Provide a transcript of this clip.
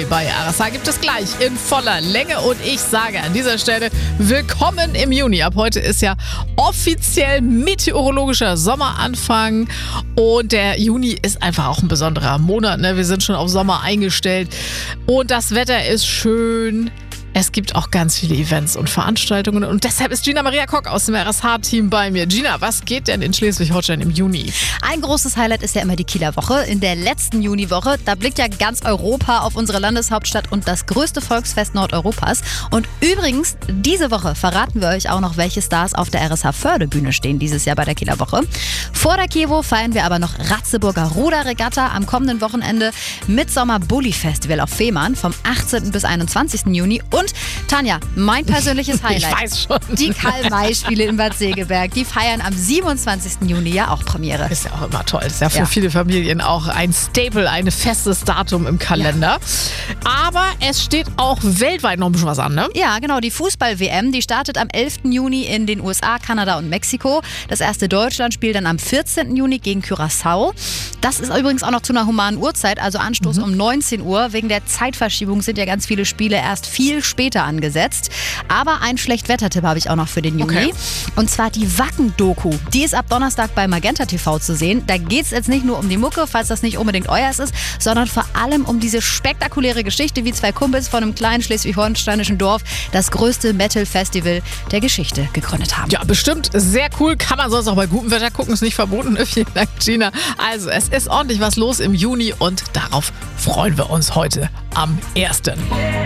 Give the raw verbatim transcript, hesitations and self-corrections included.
Bei R S H gibt es gleich in voller Länge und ich sage an dieser Stelle willkommen im Juni. Ab heute ist ja offiziell meteorologischer Sommeranfang und der Juni ist einfach auch ein besonderer Monat. Ne? Wir sind schon auf Sommer eingestellt und das Wetter ist schön. Es gibt auch ganz viele Events und Veranstaltungen und deshalb ist Gina Maria Kock aus dem R S H-Team bei mir. Gina, was geht denn in Schleswig-Holstein im Juni? Ein großes Highlight ist ja immer die Kieler Woche. In der letzten Juniwoche, da blickt ja ganz Europa auf unsere Landeshauptstadt und das größte Volksfest Nordeuropas. Und übrigens, diese Woche verraten wir euch auch noch, welche Stars auf der R S H-Förderbühne stehen dieses Jahr bei der Kieler Woche. Vor der Kiewo feiern wir aber noch Ratzeburger Ruderregatta am kommenden Wochenende, Midsommer Bulli Festival auf Fehmarn vom achtzehnten bis einundzwanzigsten Juni. Und Tanja, mein persönliches Highlight. Ich weiß schon. Die Karl-May-Spiele in Bad Segeberg. Die feiern am siebenundzwanzigsten Juni ja auch Premiere. Ist ja auch immer toll. Ist ja für Ja. viele Familien auch ein Staple, ein festes Datum im Kalender. Aber es steht auch weltweit noch ein bisschen was an, ne? Ja, genau. Die Fußball-W M, die startet am elften Juni in den U S A, Kanada und Mexiko. Das erste Deutschland-Spiel dann am vierzehnten Juni gegen Curaçao. Das ist übrigens auch noch zu einer humanen Uhrzeit, also Anstoß Mhm. um neunzehn Uhr. Wegen der Zeitverschiebung sind ja ganz viele Spiele erst viel später angesetzt. Aber ein Schlechtwetter-Tipp habe ich auch noch für den Juni. Okay. Und zwar die Wacken-Doku. Die ist ab Donnerstag bei Magenta T V zu sehen. Da geht es jetzt nicht nur um die Mucke, falls das nicht unbedingt euers ist, sondern vor allem um diese spektakuläre Geschichte, wie zwei Kumpels von einem kleinen schleswig-holsteinischen Dorf das größte Metal-Festival der Geschichte gegründet haben. Ja, bestimmt sehr cool. Kann man sonst auch bei gutem Wetter gucken. Ist nicht verboten. Vielen Dank, Gina. Also, es ist ordentlich was los im Juni und darauf freuen wir uns heute am ersten